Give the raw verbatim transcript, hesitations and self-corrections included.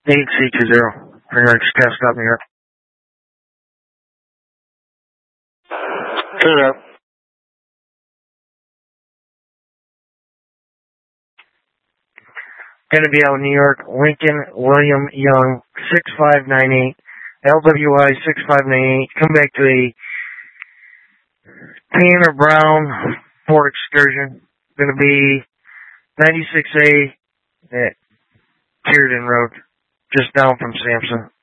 eight C two zero. Pretty much cast up New York. Clear up. Gonna be out in New York, Lincoln William Young, six five nine eight, L W I six five nine eight. Come back to a tan or brown Ford Excursion. Gonna be ninety-six A at Tierden Road, just down from Sampson.